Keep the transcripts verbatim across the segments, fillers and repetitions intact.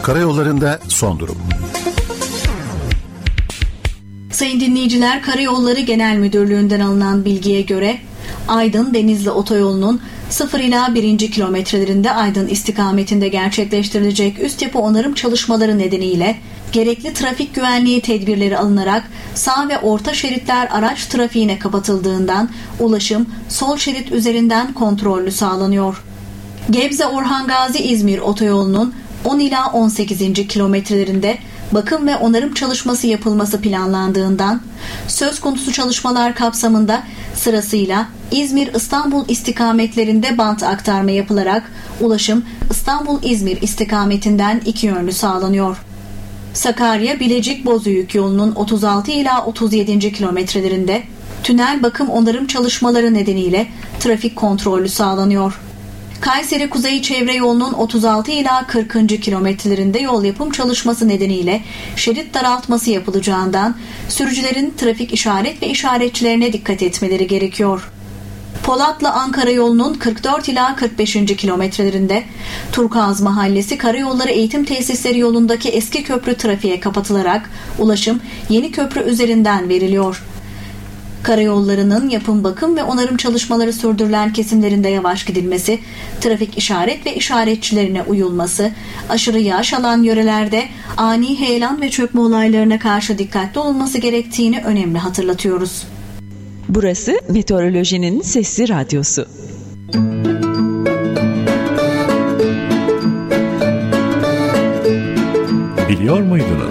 Karayollarında son durum. Sayın dinleyiciler, Karayolları Genel Müdürlüğü'nden alınan bilgiye göre Aydın-Denizli Otoyolu'nun sıfır ila birinci kilometrelerinde Aydın istikametinde gerçekleştirilecek üst yapı onarım çalışmaları nedeniyle gerekli trafik güvenliği tedbirleri alınarak sağ ve orta şeritler araç trafiğine kapatıldığından ulaşım sol şerit üzerinden kontrollü sağlanıyor. Gebze-Orhan Gazi-İzmir Otoyolu'nun on ila on sekizinci kilometrelerinde bakım ve onarım çalışması yapılması planlandığından söz konusu çalışmalar kapsamında sırasıyla İzmir-İstanbul istikametlerinde bant aktarma yapılarak ulaşım İstanbul-İzmir istikametinden iki yönlü sağlanıyor. Sakarya-Bilecik-Bozüyük yolunun otuz altı ila otuz yedinci kilometrelerinde tünel bakım onarım çalışmaları nedeniyle trafik kontrolü sağlanıyor. Kayseri Kuzey Çevre Yolu'nun otuz altı ila kırkıncı kilometrelerinde yol yapım çalışması nedeniyle şerit daraltması yapılacağından sürücülerin trafik işaret ve işaretçilerine dikkat etmeleri gerekiyor. Polatlı Ankara yolunun kırk dört ila kırk beşinci kilometrelerinde Turkuaz Mahallesi Karayolları Eğitim Tesisleri yolundaki eski köprü trafiğe kapatılarak ulaşım yeni köprü üzerinden veriliyor. Karayollarının yapım, bakım ve onarım çalışmaları sürdürülen kesimlerinde yavaş gidilmesi, trafik işaret ve işaretçilerine uyulması, aşırı yağış alan yörelerde ani heyelan ve çökme olaylarına karşı dikkatli olunması gerektiğini önemli hatırlatıyoruz. Burası Meteorolojinin Sesli Radyosu. Biliyor muydunuz?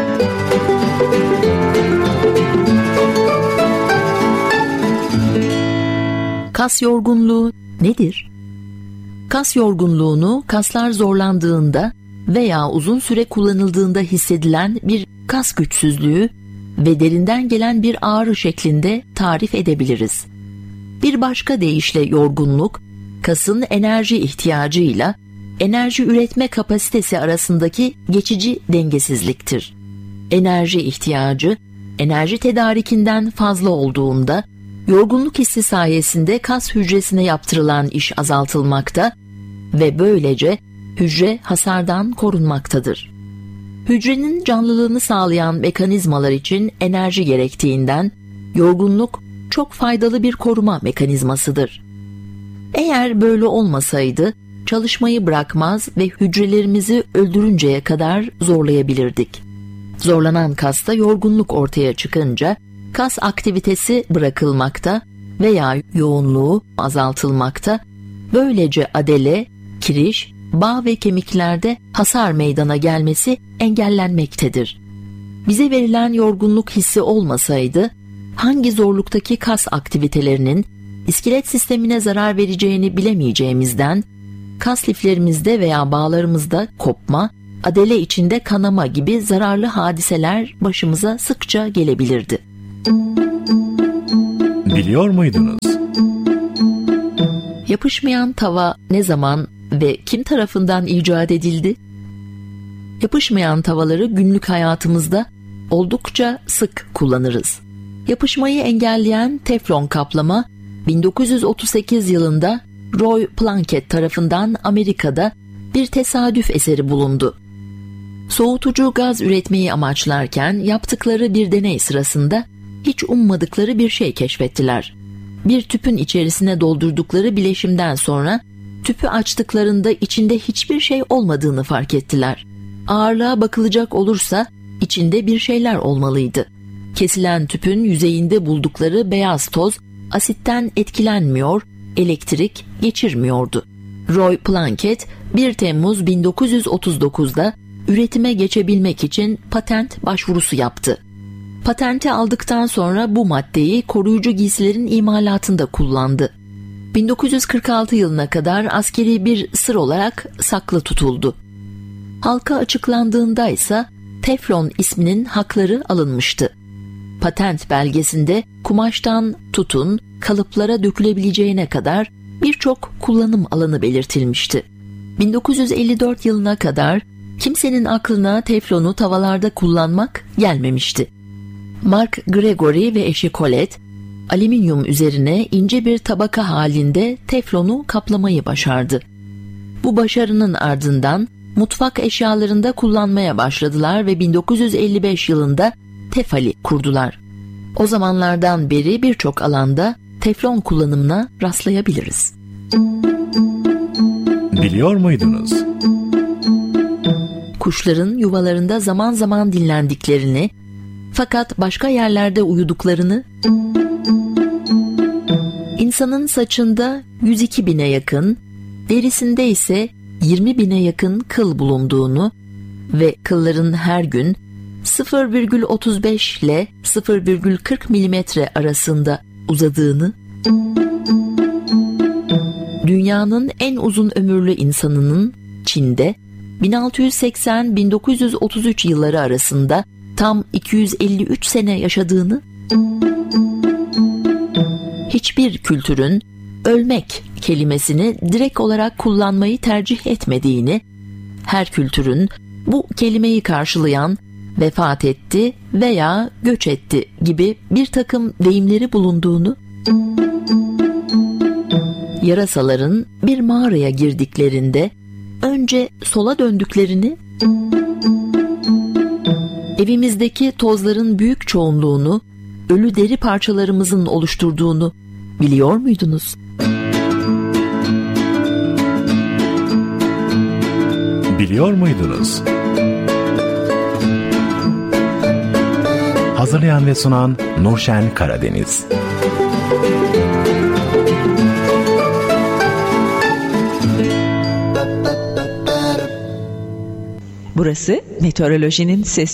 Kas yorgunluğu nedir? Kas yorgunluğunu kaslar zorlandığında veya uzun süre kullanıldığında hissedilen bir kas güçsüzlüğü ve derinden gelen bir ağrı şeklinde tarif edebiliriz. Bir başka deyişle yorgunluk, kasın enerji ihtiyacıyla enerji üretme kapasitesi arasındaki geçici dengesizliktir. Enerji ihtiyacı, enerji tedarikinden fazla olduğunda, yorgunluk hissi sayesinde kas hücresine yaptırılan iş azaltılmakta ve böylece hücre hasardan korunmaktadır. Hücrenin canlılığını sağlayan mekanizmalar için enerji gerektiğinden yorgunluk çok faydalı bir koruma mekanizmasıdır. Eğer böyle olmasaydı çalışmayı bırakmaz ve hücrelerimizi öldürünceye kadar zorlayabilirdik. Zorlanan kasta yorgunluk ortaya çıkınca kas aktivitesi bırakılmakta veya yoğunluğu azaltılmakta, böylece adele, kiriş, bağ ve kemiklerde hasar meydana gelmesi engellenmektedir. Bize verilen yorgunluk hissi olmasaydı, hangi zorluktaki kas aktivitelerinin iskelet sistemine zarar vereceğini bilemeyeceğimizden, kas liflerimizde veya bağlarımızda kopma, adele içinde kanama gibi zararlı hadiseler başımıza sıkça gelebilirdi. Biliyor muydunuz? Yapışmayan tava ne zaman ve kim tarafından icat edildi? Yapışmayan tavaları günlük hayatımızda oldukça sık kullanırız. Yapışmayı engelleyen teflon kaplama bin dokuz yüz otuz sekiz yılında Roy Plunkett tarafından Amerika'da bir tesadüf eseri bulundu. Soğutucu gaz üretmeyi amaçlarken yaptıkları bir deney sırasında hiç ummadıkları bir şey keşfettiler. Bir tüpün içerisine doldurdukları bileşimden sonra tüpü açtıklarında içinde hiçbir şey olmadığını fark ettiler. Ağırlığa bakılacak olursa içinde bir şeyler olmalıydı. Kesilen tüpün yüzeyinde buldukları beyaz toz asitten etkilenmiyor, elektrik geçirmiyordu. Roy Plunkett bir Temmuz bin dokuz yüz otuz dokuzda üretime geçebilmek için patent başvurusu yaptı. Patenti aldıktan sonra bu maddeyi koruyucu giysilerin imalatında kullandı. bin dokuz yüz kırk altı yılına kadar askeri bir sır olarak saklı tutuldu. Halka açıklandığında ise teflon isminin hakları alınmıştı. Patent belgesinde kumaştan tutun kalıplara dökülebileceğine kadar birçok kullanım alanı belirtilmişti. bin dokuz yüz elli dört yılına kadar kimsenin aklına teflonu tavalarda kullanmak gelmemişti. Mark Gregory ve eşi Colette, alüminyum üzerine ince bir tabaka halinde teflonu kaplamayı başardı. Bu başarının ardından mutfak eşyalarında kullanmaya başladılar ve bin dokuz yüz elli beş yılında tefali kurdular. O zamanlardan beri birçok alanda teflon kullanımına rastlayabiliriz. Biliyor muydunuz? Kuşların yuvalarında zaman zaman dinlendiklerini, fakat başka yerlerde uyuduklarını, insanın saçında yüz iki bine yakın, derisinde ise yirmi bine yakın kıl bulunduğunu ve kılların her gün sıfır virgül otuz beş ile sıfır virgül kırk milimetre arasında uzadığını, dünyanın en uzun ömürlü insanının Çin'de bin altı yüz seksen - bin dokuz yüz otuz üç yılları arasında tam iki yüz elli üç sene yaşadığını, hiçbir kültürün ölmek kelimesini direkt olarak kullanmayı tercih etmediğini, her kültürün bu kelimeyi karşılayan vefat etti veya göç etti gibi bir takım deyimleri bulunduğunu, yarasaların bir mağaraya girdiklerinde önce sola döndüklerini, evimizdeki tozların büyük çoğunluğunu ölü deri parçalarımızın oluşturduğunu biliyor muydunuz? Biliyor muydunuz? Hazırlayan ve sunan Nurşen Karadeniz. Burası meteorolojinin sesi.